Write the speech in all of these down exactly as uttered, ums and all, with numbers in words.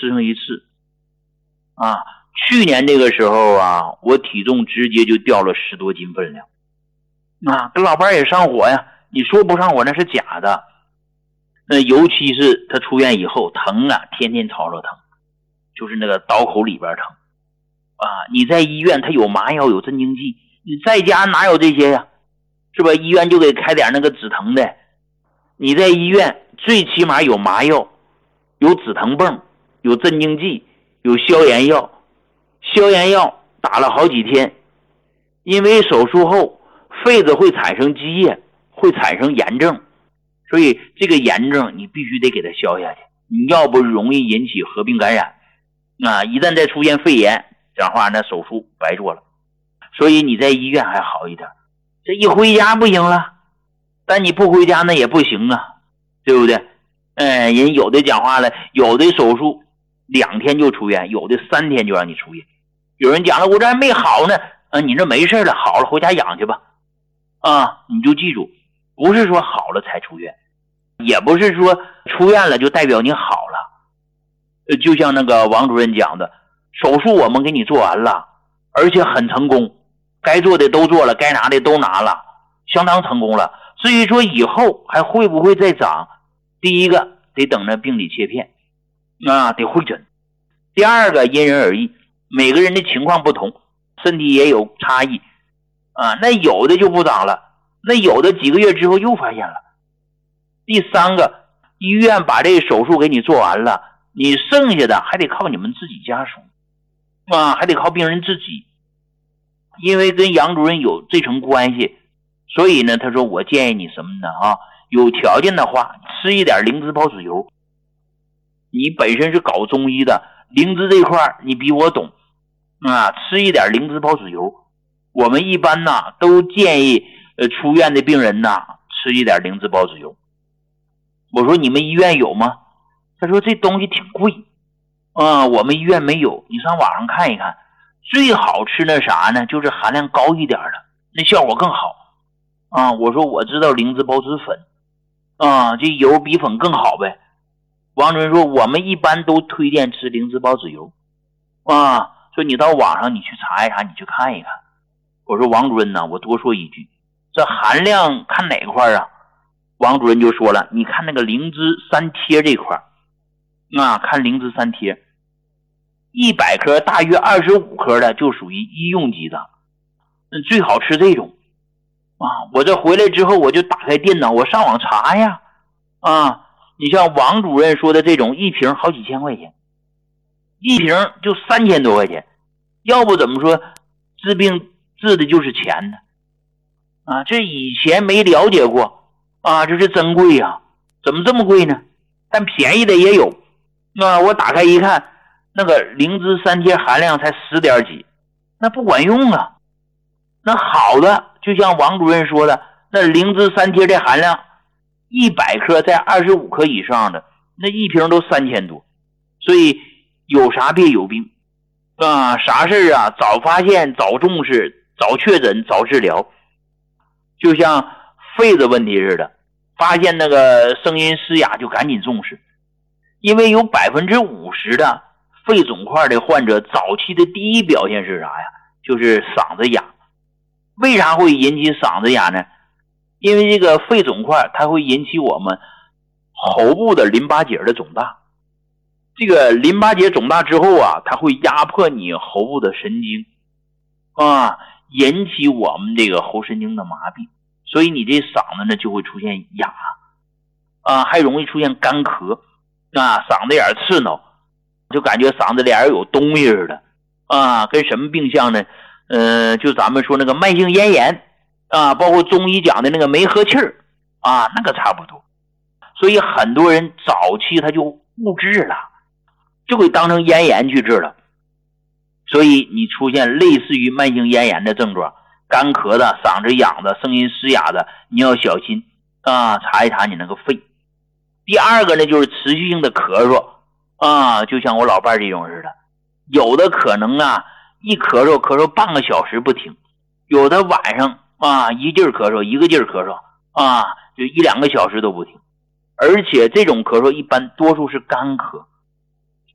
吃上一次啊。去年这个时候啊，我体重直接就掉了十多斤分量啊，跟老伴也上火呀，你说不上火那是假的。那尤其是他出院以后疼啊，天天吵吵疼，就是那个刀口里边疼啊。你在医院他有麻药有镇静剂，你在家哪有这些呀？是吧？医院就给开点那个止疼的，你在医院最起码有麻药有止疼泵有镇静剂有消炎药，消炎药打了好几天，因为手术后肺子会产生积液，会产生炎症，所以这个炎症你必须得给它消下去，你要不容易引起合并感染啊！一旦再出现肺炎，这样的话那手术白做了。所以你在医院还好一点，这一回家不行了，但你不回家那也不行啊，对不对？哎，人有的讲话了，有的手术两天就出院，有的三天就让你出院。有人讲了，我这还没好呢，啊，你这没事了，好了回家养去吧。啊，你就记住，不是说好了才出院，也不是说出院了就代表你好了。就像那个王主任讲的，手术我们给你做完了，而且很成功，该做的都做了，该拿的都拿了，相当成功了。至于说以后还会不会再长，第一个得等着病理切片啊，得会诊。第二个因人而异，每个人的情况不同，身体也有差异啊。那有的就不长了，那有的几个月之后又发现了。第三个，医院把这手术给你做完了，你剩下的还得靠你们自己家属啊，还得靠病人自己。因为跟杨主任有这层关系，所以呢他说我建议你什么呢啊？有条件的话吃一点灵芝孢子油。你本身是搞中医的，灵芝这块你比我懂啊，吃一点灵芝孢子油。我们一般呢都建议呃出院的病人呢吃一点灵芝孢子油。我说你们医院有吗？他说这东西挺贵啊，我们医院没有，你上网上看一看。最好吃那啥呢，就是含量高一点的，那效果更好啊。我说我知道灵芝孢子粉啊，这油比粉更好呗。王主任说我们一般都推荐吃灵芝孢子油啊，说你到网上你去查一查，你去看一看。我说王主任呢，我多说一句，这含量看哪块啊？王主任就说了，你看那个灵芝三贴这块啊，看灵芝三贴一百克大约二十五克的就属于医用级的，最好吃这种啊。我这回来之后我就打开电脑，我上网查呀啊，你像王主任说的这种一瓶好几千块钱，一瓶就三千多块钱，要不怎么说治病治的就是钱呢啊？这以前没了解过啊，这是真贵呀，怎么这么贵呢？但便宜的也有啊。我打开一看，那个灵芝三贴含量才十点几，那不管用啊。那好的就像王主任说的，那灵芝三贴这含量一百克在二十五克以上的，那一瓶都三千多。所以有啥别有病啊，啥事啊早发现早重视早确诊早治疗。就像肺子问题似的，发现那个声音嘶哑就赶紧重视，因为有 百分之五十 的肺肿块的患者早期的第一表现是啥呀？就是嗓子哑。为啥会引起嗓子哑呢？因为这个肺肿块它会引起我们喉部的淋巴结的肿大，这个淋巴结肿大之后啊，它会压迫你喉部的神经啊，引起我们这个喉神经的麻痹，所以你这嗓子呢就会出现哑啊，还容易出现干咳啊，嗓子眼刺挠，就感觉嗓子里有东西似的啊，跟什么病像呢？呃，就咱们说那个慢性咽炎啊，包括中医讲的那个没和气儿啊，那个差不多。所以很多人早期他就误治了，就给当成咽炎去治了。所以你出现类似于慢性咽炎的症状，干咳的、嗓子痒的、声音嘶哑的，你要小心啊，查一查你那个肺。第二个呢，就是持续性的咳嗽啊，就像我老伴这种似的，有的可能啊一咳嗽咳嗽半个小时不停，有的晚上啊一劲儿咳嗽一个劲儿咳嗽啊，就一两个小时都不停。而且这种咳嗽一般多数是干咳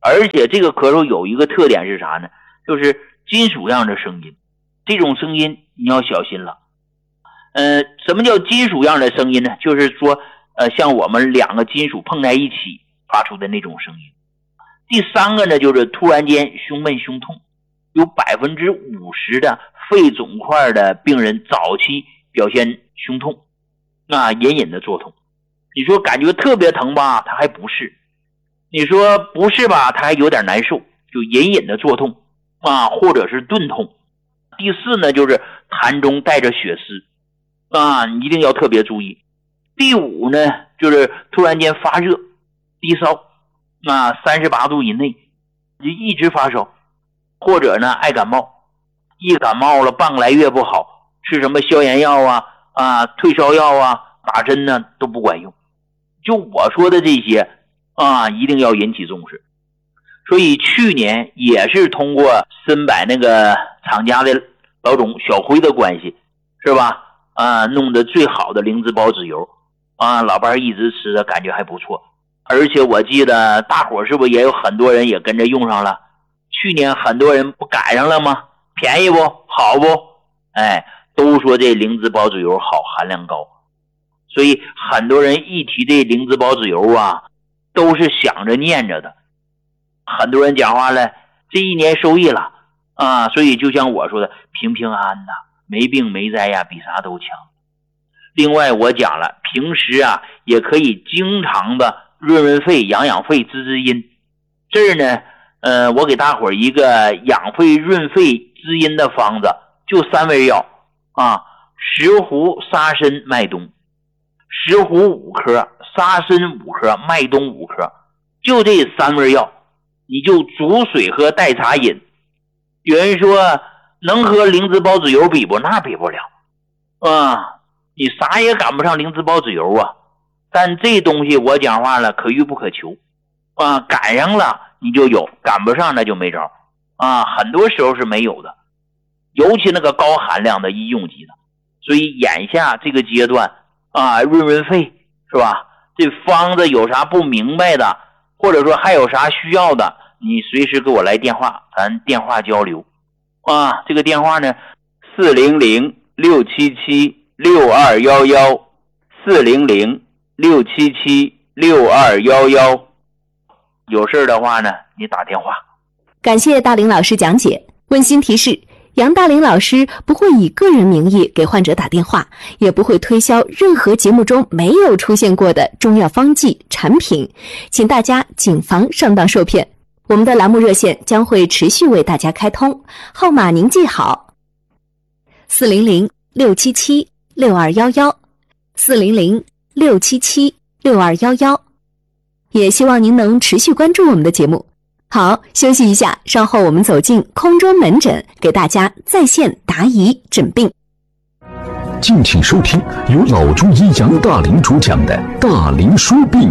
而且这个咳嗽有一个特点是啥呢？就是金属样的声音，这种声音你要小心了。呃，什么叫金属样的声音呢？就是说，呃，像我们两个金属碰在一起发出的那种声音。第三个呢，就是突然间胸闷胸痛，有百分之五十的肺肿块的病人早期表现胸痛，啊，隐隐的作痛。你说感觉特别疼吧，它还不是；你说不是吧，它还有点难受，就隐隐的作痛啊，或者是钝痛。第四呢，就是痰中带着血丝，啊，你一定要特别注意。第五呢，就是突然间发热、低烧，啊，三十八度以内，就一直发烧，或者呢爱感冒，一感冒了半个来月不好，吃什么消炎药啊、啊退烧药啊、打针呢都不管用。就我说的这些啊，一定要引起重视。所以去年也是通过森柏那个厂家的老总小辉的关系，是吧？啊，弄的最好的灵芝孢子油啊，老伴一直吃的感觉还不错。而且我记得大伙是不是也有很多人也跟着用上了？去年很多人不赶上了吗？便宜不？好不？哎，都说这灵芝孢子油好，含量高。所以很多人一提这灵芝孢子油啊，都是想着念着的。很多人讲话了，这一年受益了啊，所以就像我说的，平平安安的，没病没灾呀，比啥都强。另外我讲了，平时啊也可以经常的润润肺、养养肺、滋滋阴。这儿呢，呃，我给大伙儿一个养肺、润肺、滋阴的方子，就三味药啊：石斛、沙参、麦冬。石斛五颗，沙参五颗，麦冬五颗，就这三味药，你就煮水喝，代茶饮。有人说能和灵芝孢子油比不？那比不了啊！你啥也赶不上灵芝孢子油啊！但这东西我讲话了，可遇不可求啊！赶上了你就有，赶不上那就没招啊！很多时候是没有的，尤其那个高含量的医用级的。所以眼下这个阶段啊，润润肺是吧？这方子有啥不明白的，或者说还有啥需要的，你随时给我来电话，咱电话交流啊。这个电话呢，四零零六七七六二一一，四零零六七七六二一一，有事的话呢，你打电话。 感谢大林老师讲解。温馨提示，杨大林老师不会以个人名义给患者打电话，也不会推销任何节目中没有出现过的中药方剂产品，请大家谨防上当受骗。我们的栏目热线将会持续为大家开通，号码您记好：四零零六七七六二一一，四零零六七七六二一一。也希望您能持续关注我们的节目。好，休息一下，稍后我们走进空中门诊，给大家在线答疑诊病。 敬请收听由老中医杨大林主讲的《大林说病》。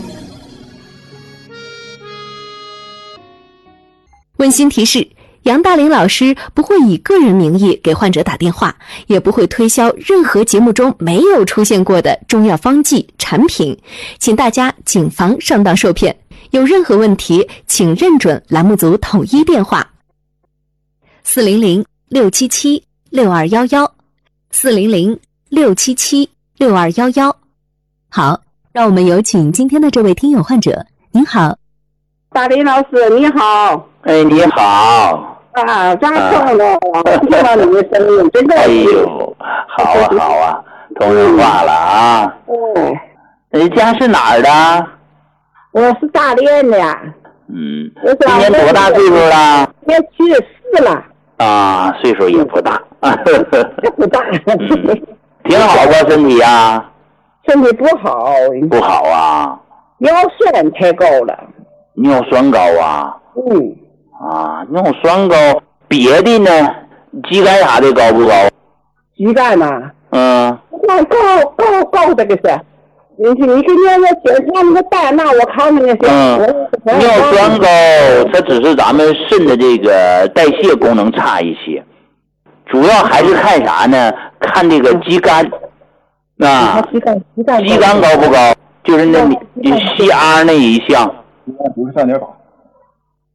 温馨提示，杨大林老师不会以个人名义给患者打电话，也不会推销任何节目中没有出现过的中药方剂产品，请大家谨防上当受骗。有任何问题，请认准栏目组统一电话：四零零六七七六二一一，四零零六七七六二一一。好，让我们有请今天的这位听友患者。您好， 大林老师，你好。 哎，你好。 啊，咋痛了？听到你的声音，真的。 哎呦，好啊好啊，通人话了啊。 嗯。 你家是哪儿的？ 我是大连的。 嗯。今年多大岁数了？ 也七十四了。 啊，岁数也不大。 也不大。 嗯，挺好吧，身体啊？ 身体不好。 不好啊？ 尿酸太高了。 尿酸高啊？ 嗯。 啊，尿酸高，别的呢？肌酐啥的高不高？ 肌酐嘛？ 嗯。 高高高高的个是。你你给尿尿检查那个单，那我看看那些。 嗯。尿酸高，它只是咱们肾的这个代谢功能差一些，主要还是看啥呢？看这个肌酐。啊。 肌酐肌酐。 肌酐高不高？就是那你 C R 那一项。 不是三点八。